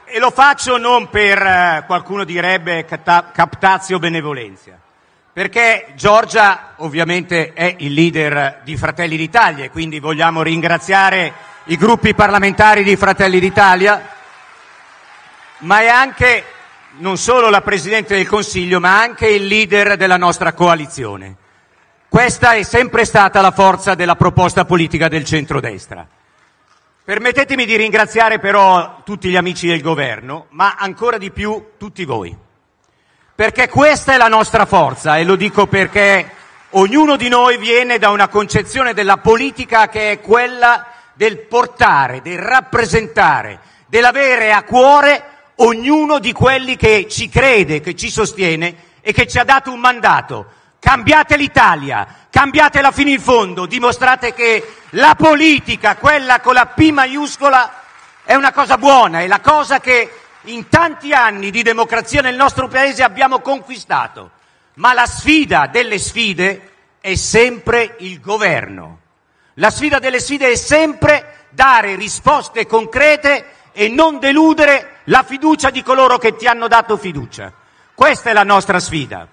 E lo faccio non per, qualcuno direbbe, captatio benevolentia, perché Giorgia ovviamente è il leader di Fratelli d'Italia e quindi vogliamo ringraziare i gruppi parlamentari di Fratelli d'Italia, ma è anche non solo la Presidente del Consiglio, ma anche il leader della nostra coalizione. Questa è sempre stata la forza della proposta politica del centrodestra. Permettetemi di ringraziare però tutti gli amici del governo, ma ancora di più tutti voi, perché questa è la nostra forza, e lo dico perché ognuno di noi viene da una concezione della politica che è quella del portare, del rappresentare, dell'avere a cuore ognuno di quelli che ci crede, che ci sostiene e che ci ha dato un mandato. Cambiate l'Italia, cambiatela fino in fondo, dimostrate che la politica, quella con la P maiuscola, è una cosa buona, è la cosa che in tanti anni di democrazia nel nostro paese abbiamo conquistato. Ma la sfida delle sfide è sempre il governo. La sfida delle sfide è sempre dare risposte concrete e non deludere la fiducia di coloro che ti hanno dato fiducia. Questa è la nostra sfida.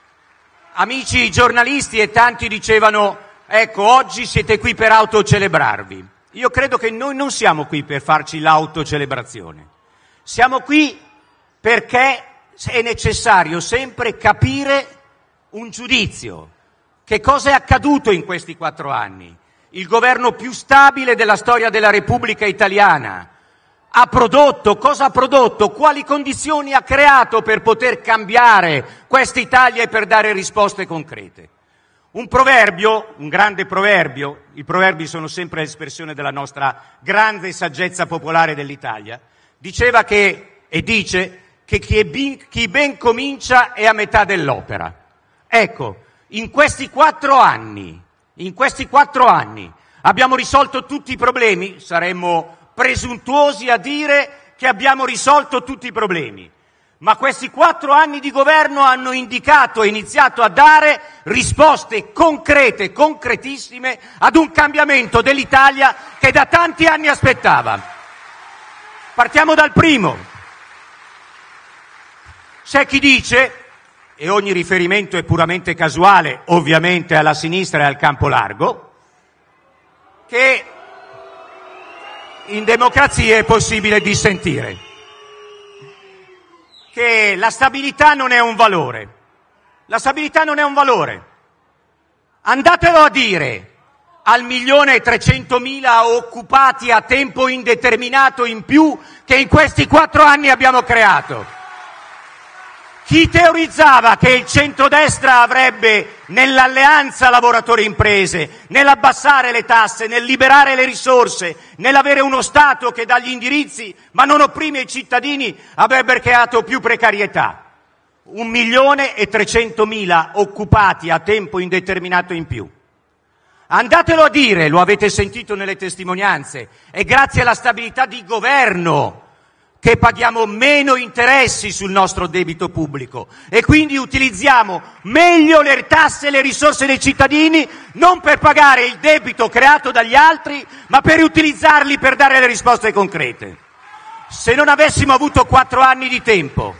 Amici giornalisti e tanti dicevano, ecco, oggi siete qui per autocelebrarvi. Io credo che noi non siamo qui per farci l'autocelebrazione. Siamo qui perché è necessario sempre capire un giudizio. Che cosa è accaduto in questi 4 anni? Il governo più stabile della storia della Repubblica Italiana. Ha prodotto, cosa ha prodotto, quali condizioni ha creato per poter cambiare questa Italia e per dare risposte concrete. Un proverbio, un grande proverbio, i proverbi sono sempre l'espressione della nostra grande saggezza popolare dell'Italia, diceva che, e dice, che chi ben comincia è a metà dell'opera. Ecco, in questi 4 anni abbiamo risolto tutti i problemi, saremmo presuntuosi a dire che abbiamo risolto tutti i problemi, ma questi 4 anni di governo hanno indicato e iniziato a dare risposte concrete, concretissime, ad un cambiamento dell'Italia che da tanti anni aspettava. Partiamo dal primo. C'è chi dice, e ogni riferimento è puramente casuale, ovviamente alla sinistra e al campo largo, che in democrazia è possibile dissentire, che la stabilità non è un valore. La stabilità non è un valore. Andatelo a dire al 1.300.000 occupati a tempo indeterminato in più che in questi 4 anni abbiamo creato. Chi teorizzava che il centrodestra avrebbe nell'alleanza lavoratori-imprese, nell'abbassare le tasse, nel liberare le risorse, nell'avere uno Stato che dà gli indirizzi ma non opprime i cittadini, avrebbe creato più precarietà. 1.300.000 occupati a tempo indeterminato in più. Andatelo a dire, lo avete sentito nelle testimonianze, è grazie alla stabilità di governo che paghiamo meno interessi sul nostro debito pubblico e quindi utilizziamo meglio le tasse e le risorse dei cittadini, non per pagare il debito creato dagli altri, ma per utilizzarli per dare le risposte concrete. Se non avessimo avuto 4 anni di tempo,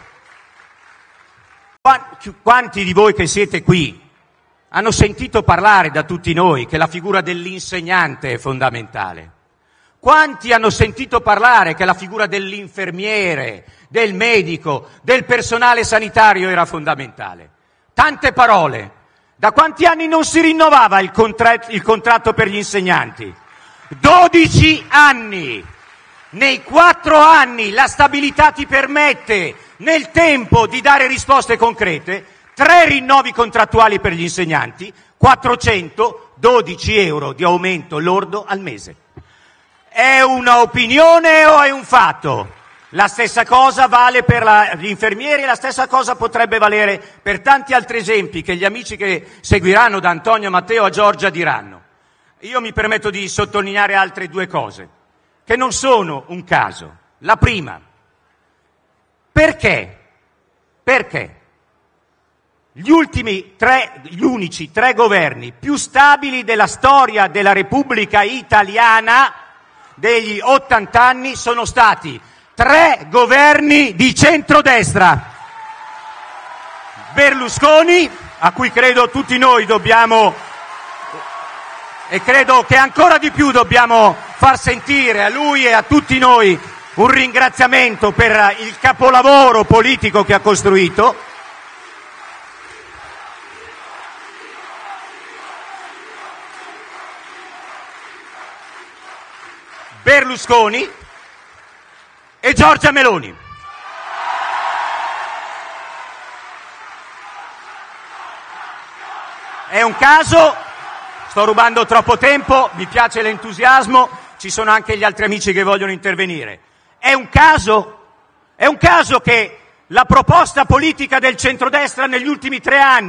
quanti di voi che siete qui hanno sentito parlare da tutti noi che la figura dell'insegnante è fondamentale? Quanti hanno sentito parlare che la figura dell'infermiere, del medico, del personale sanitario era fondamentale? Tante parole. Da quanti anni non si rinnovava il contratto per gli insegnanti? 12 anni. Nei 4 anni la stabilità ti permette nel tempo di dare risposte concrete. 3 rinnovi contrattuali per gli insegnanti, 412 euro di aumento lordo al mese. È una opinione o è un fatto? La stessa cosa vale per gli infermieri, la stessa cosa potrebbe valere per tanti altri esempi che gli amici che seguiranno da Antonio, Matteo a Giorgia diranno. Io mi permetto di sottolineare altre 2 cose che non sono un caso. La prima, perché gli unici 3 governi più stabili della storia della Repubblica Italiana degli 80 anni sono stati 3 governi di centrodestra. Berlusconi, a cui credo tutti noi dobbiamo, e credo che ancora di più dobbiamo far sentire a lui e a tutti noi un ringraziamento per il capolavoro politico che ha costruito. Berlusconi e Giorgia Meloni. È un caso, sto rubando troppo tempo, mi piace l'entusiasmo, ci sono anche gli altri amici che vogliono intervenire. È un caso che la proposta politica del centrodestra negli ultimi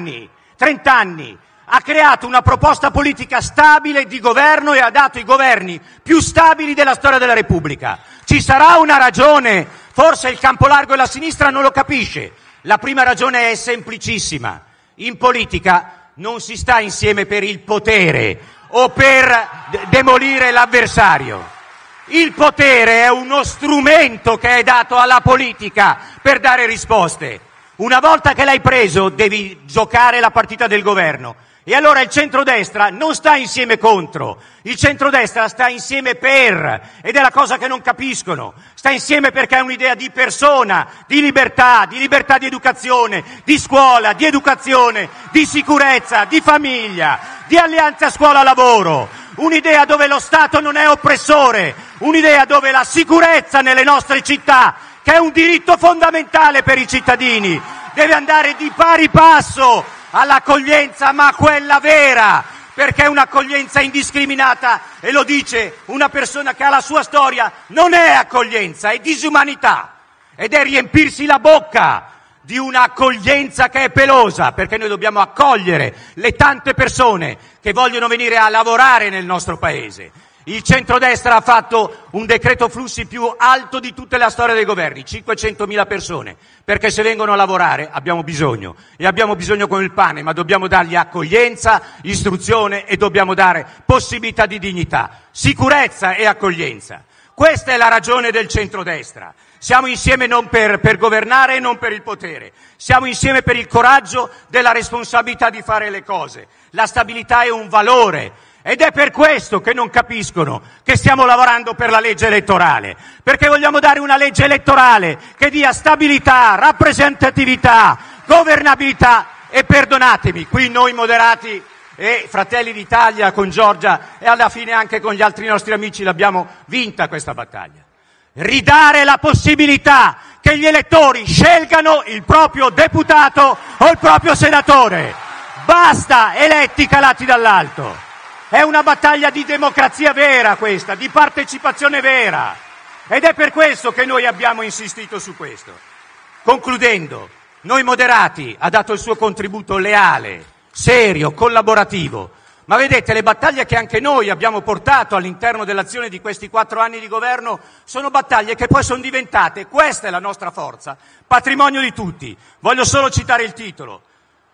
30 anni, ha creato una proposta politica stabile di governo e ha dato i governi più stabili della storia della Repubblica. Ci sarà una ragione, forse il campo largo e la sinistra non lo capisce. La prima ragione è semplicissima. In politica non si sta insieme per il potere o per demolire l'avversario. Il potere è uno strumento che è dato alla politica per dare risposte. Una volta che l'hai preso, devi giocare la partita del governo. E allora il centrodestra non sta insieme contro, il centrodestra sta insieme per, ed è la cosa che non capiscono, sta insieme perché è un'idea di persona, di libertà di educazione, di scuola, di educazione, di sicurezza, di famiglia, di alleanza scuola-lavoro, un'idea dove lo Stato non è oppressore, un'idea dove la sicurezza nelle nostre città, che è un diritto fondamentale per i cittadini, deve andare di pari passo all'accoglienza, ma quella vera, perché un'accoglienza indiscriminata, e lo dice una persona che ha la sua storia, non è accoglienza, è disumanità, ed è riempirsi la bocca di un'accoglienza che è pelosa, perché noi dobbiamo accogliere le tante persone che vogliono venire a lavorare nel nostro paese. Il centrodestra ha fatto un decreto flussi più alto di tutta la storia dei governi, 500.000 persone, perché se vengono a lavorare abbiamo bisogno, e abbiamo bisogno come il pane, ma dobbiamo dargli accoglienza, istruzione e dobbiamo dare possibilità di dignità, sicurezza e accoglienza. Questa è la ragione del centrodestra. Siamo insieme non per governare e non per il potere, siamo insieme per il coraggio della responsabilità di fare le cose. La stabilità è un valore. Ed è per questo che non capiscono che stiamo lavorando per la legge elettorale, perché vogliamo dare una legge elettorale che dia stabilità, rappresentatività, governabilità e perdonatemi, qui noi moderati e Fratelli d'Italia con Giorgia e alla fine anche con gli altri nostri amici l'abbiamo vinta questa battaglia. Ridare la possibilità che gli elettori scelgano il proprio deputato o il proprio senatore. Basta eletti calati dall'alto. È una battaglia di democrazia vera questa, di partecipazione vera. Ed è per questo che noi abbiamo insistito su questo. Concludendo, Noi Moderati ha dato il suo contributo leale, serio, collaborativo. Ma vedete, le battaglie che anche noi abbiamo portato all'interno dell'azione di questi 4 anni di governo sono battaglie che poi sono diventate, questa è la nostra forza, patrimonio di tutti. Voglio solo citare il titolo.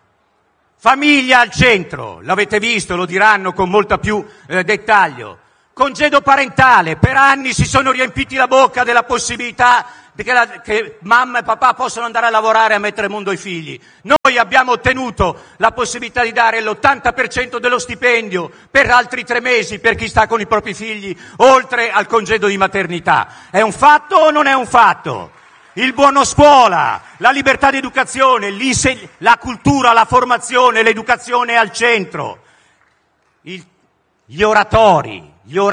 Famiglia al centro, l'avete visto, lo diranno con molta più dettaglio. Congedo parentale, per anni si sono riempiti la bocca della possibilità che mamma e papà possano andare a lavorare e a mettere al mondo i figli. Noi abbiamo ottenuto la possibilità di dare l'80% dello stipendio per altri 3 mesi per chi sta con i propri figli, oltre al congedo di maternità. È un fatto o non è un fatto? Il buono scuola, la libertà di educazione, la cultura, la formazione, l'educazione al centro. Gli oratori,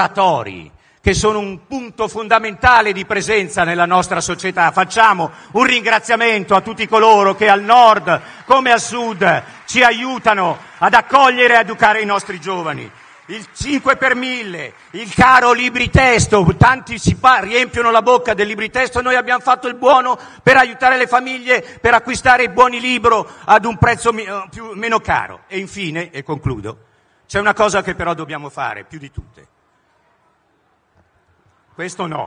che sono un punto fondamentale di presenza nella nostra società. Facciamo un ringraziamento a tutti coloro che al nord come al sud ci aiutano ad accogliere e educare i nostri giovani. Il 5 per 1000, il caro libri testo, tanti riempiono la bocca del libri testo, noi abbiamo fatto il buono per aiutare le famiglie, per acquistare i buoni libri ad un prezzo meno caro. E infine, e concludo, c'è una cosa che però dobbiamo fare più di tutte. Questo no.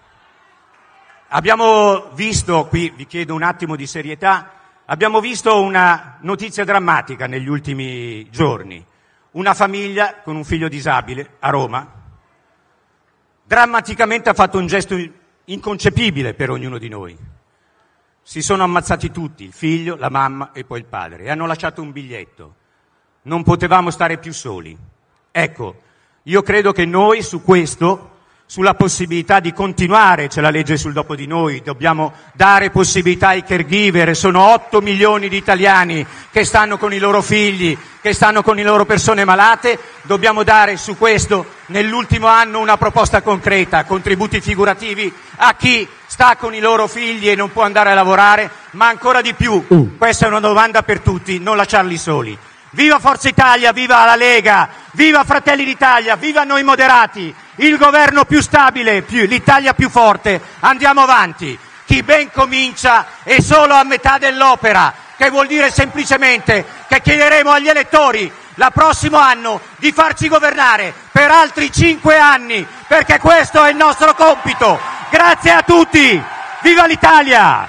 Abbiamo visto, qui vi chiedo un attimo di serietà, abbiamo visto una notizia drammatica negli ultimi giorni. Una famiglia con un figlio disabile a Roma drammaticamente ha fatto un gesto inconcepibile per ognuno di noi. Si sono ammazzati tutti, il figlio, la mamma e poi il padre, e hanno lasciato un biglietto. Non potevamo stare più soli. Ecco, io credo che noi su questo, sulla possibilità di continuare, c'è la legge sul dopo di noi, dobbiamo dare possibilità ai caregiver, sono 8 milioni di italiani che stanno con i loro figli, che stanno con le loro persone malate, dobbiamo dare su questo nell'ultimo anno una proposta concreta, contributi figurativi a chi sta con i loro figli e non può andare a lavorare, ma ancora di più, questa è una domanda per tutti, non lasciarli soli. Viva Forza Italia, viva la Lega, viva Fratelli d'Italia, viva noi moderati, il governo più stabile, l'Italia più forte, andiamo avanti. Chi ben comincia è solo a metà dell'opera, che vuol dire semplicemente che chiederemo agli elettori il prossimo anno di farci governare per altri 5 anni, perché questo è il nostro compito. Grazie a tutti, viva l'Italia!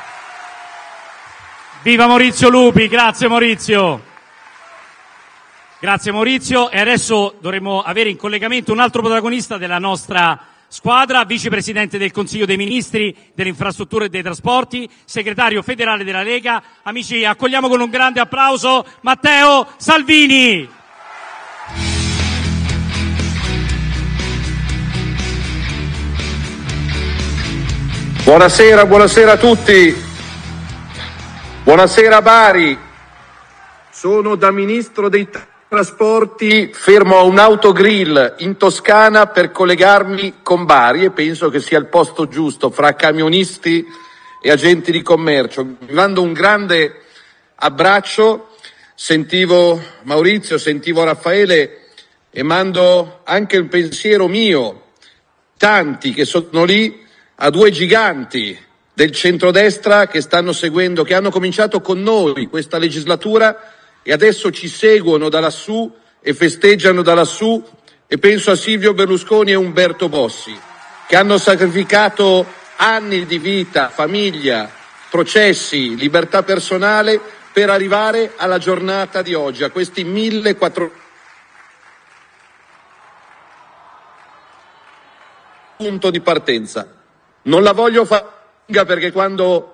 Viva Maurizio Lupi, grazie Maurizio. Grazie Maurizio, e adesso dovremo avere in collegamento un altro protagonista della nostra squadra, vicepresidente del Consiglio dei Ministri delle Infrastrutture e dei Trasporti, segretario federale della Lega. Amici, accogliamo con un grande applauso Matteo Salvini. Buonasera a tutti. Buonasera Bari. Sono da Ministro dei Trasporti, fermo a un autogrill in Toscana per collegarmi con Bari e penso che sia il posto giusto fra camionisti e agenti di commercio. Vi mando un grande abbraccio, sentivo Maurizio, sentivo Raffaele e mando anche il pensiero mio, tanti che sono lì, a 2 giganti del centrodestra che stanno seguendo, che hanno cominciato con noi questa legislatura e adesso ci seguono da lassù e festeggiano da lassù, e penso a Silvio Berlusconi e Umberto Bossi, che hanno sacrificato anni di vita, famiglia, processi, libertà personale per arrivare alla giornata di oggi, a questi 1400 punto di partenza. Non la voglio fare perché quando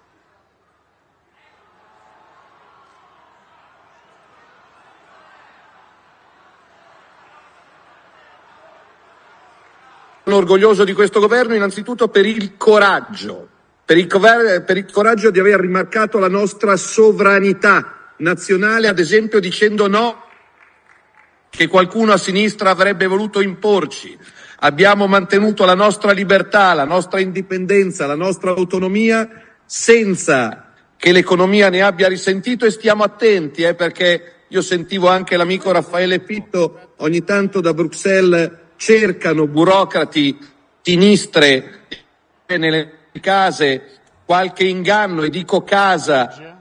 sono orgoglioso di questo governo innanzitutto per il coraggio di aver rimarcato la nostra sovranità nazionale, ad esempio dicendo no che qualcuno a sinistra avrebbe voluto imporci. Abbiamo mantenuto la nostra libertà, la nostra indipendenza, la nostra autonomia senza che l'economia ne abbia risentito, e stiamo attenti perché io sentivo anche l'amico Raffaele Fitto, ogni tanto da Bruxelles cercano burocrati, sinistre nelle case, qualche inganno, e dico casa.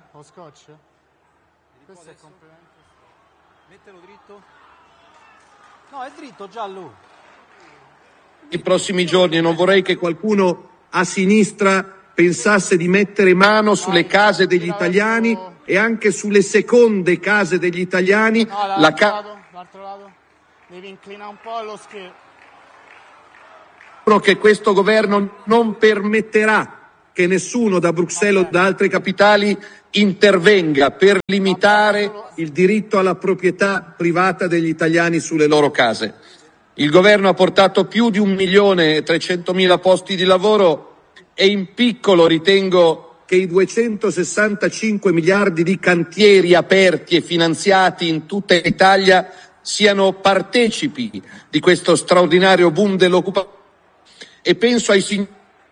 Mettelo dritto. No, è dritto, giallo. I prossimi giorni, e non vorrei che qualcuno a sinistra pensasse di mettere mano sulle case degli italiani e anche sulle seconde case degli italiani. No, l'altro lato. Devi inclinare un po' lo schermo. Che questo governo non permetterà che nessuno da Bruxelles o da altre capitali intervenga per limitare il diritto alla proprietà privata degli italiani sulle loro case. Il governo ha portato più di 1.300.000 posti di lavoro e in piccolo ritengo che i 265 miliardi di cantieri aperti e finanziati in tutta Italia siano partecipi di questo straordinario boom dell'occupazione, e penso ai signori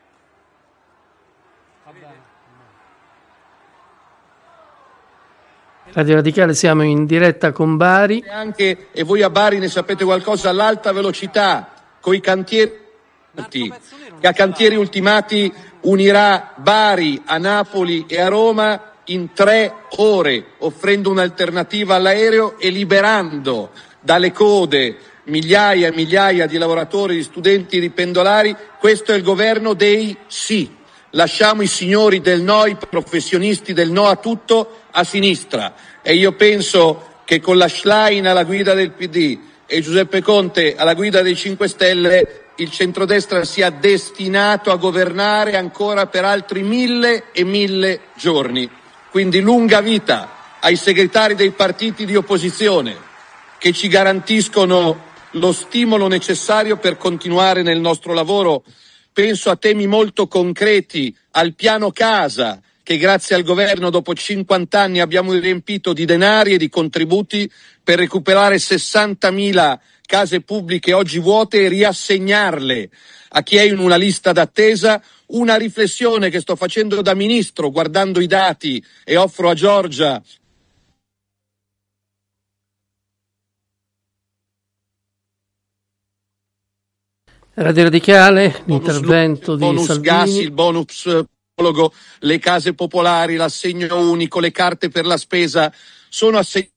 Radio Radicale, siamo in diretta con Bari. Anche, e voi a Bari ne sapete qualcosa, l'alta velocità coi cantieri, che a cantieri ultimati unirà Bari a Napoli e a Roma in 3 ore, offrendo un'alternativa all'aereo e liberando dalle code migliaia e migliaia di lavoratori, di studenti e di pendolari. Questo è il governo dei sì. Lasciamo i signori del no, i professionisti del no a tutto, a sinistra. E io penso che con la Schlein alla guida del PD e Giuseppe Conte alla guida dei 5 Stelle il centrodestra sia destinato a governare ancora per altri 1000 e 1000 giorni. Quindi lunga vita ai segretari dei partiti di opposizione che ci garantiscono lo stimolo necessario per continuare nel nostro lavoro. Penso a temi molto concreti, al piano casa, che grazie al governo dopo 50 anni abbiamo riempito di denari e di contributi per recuperare 60.000 case pubbliche oggi vuote e riassegnarle a chi è in una lista d'attesa. Una riflessione che sto facendo da ministro, guardando i dati, e offro a Giorgia. Radio Radicale, l'intervento di bonus Salvini. Gas, il bonus psicologo, le case popolari, l'assegno unico, le carte per la spesa sono assegnati.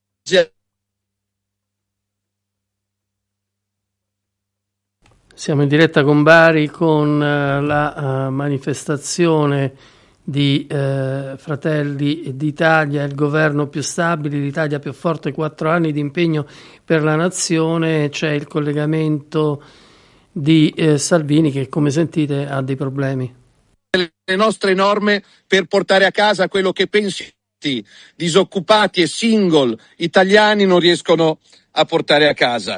Siamo in diretta con Bari con la manifestazione di Fratelli d'Italia, il governo più stabile, l'Italia più forte, 4 anni di impegno per la nazione. C'è il collegamento di Salvini che, come sentite, ha dei problemi. Le nostre norme per portare a casa quello che pensioni, disoccupati e single italiani non riescono a portare a casa.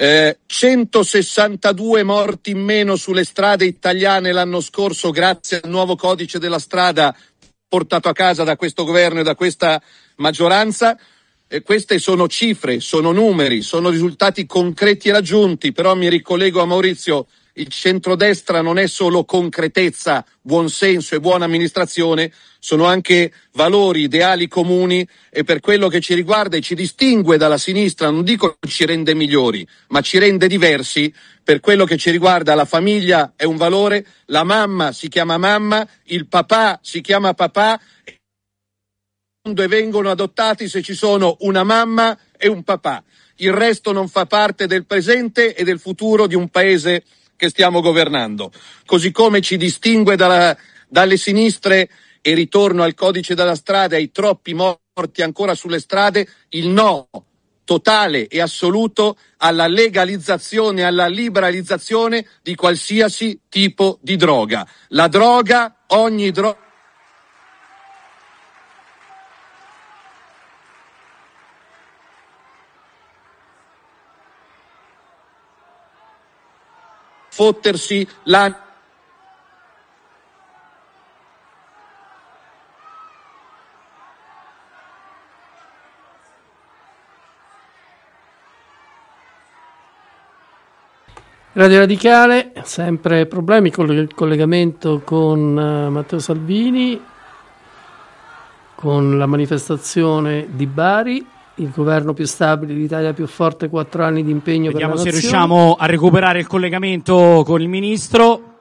162 morti in meno sulle strade italiane l'anno scorso grazie al nuovo codice della strada portato a casa da questo governo e da questa maggioranza. Queste sono cifre, sono numeri, sono risultati concreti e raggiunti, però mi ricollego a Maurizio. Il centrodestra non è solo concretezza, buonsenso e buona amministrazione, sono anche valori, ideali comuni, e per quello che ci riguarda e ci distingue dalla sinistra, non dico ci rende migliori, ma ci rende diversi. Per quello che ci riguarda la famiglia è un valore, la mamma si chiama mamma, il papà si chiama papà, e vengono adottati se ci sono una mamma e un papà. Il resto non fa parte del presente e del futuro di un paese che stiamo governando. Così come ci distingue dalle sinistre, e ritorno al codice della strada e ai troppi morti ancora sulle strade, il no totale e assoluto alla legalizzazione e alla liberalizzazione di qualsiasi tipo di droga. La droga, ogni droga, fottersi la Radio Radicale, sempre problemi con il collegamento con Matteo Salvini, con la manifestazione di Bari, il governo più stabile, l'Italia più forte, 4 anni di impegno. Vediamo per la se nazione. riusciamo a recuperare il collegamento con il ministro.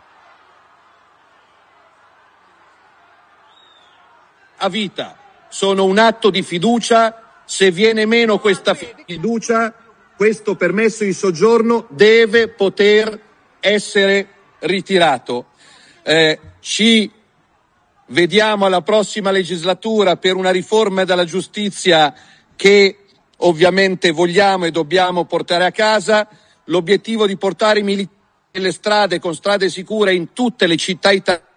a vita. Sono un atto di fiducia. Se viene meno questa fiducia, questo permesso di soggiorno deve poter essere ritirato. Ci vediamo alla prossima legislatura per una riforma della giustizia che ovviamente vogliamo e dobbiamo portare a casa. L'obiettivo di portare i militari nelle strade, con strade sicure in tutte le città italiane,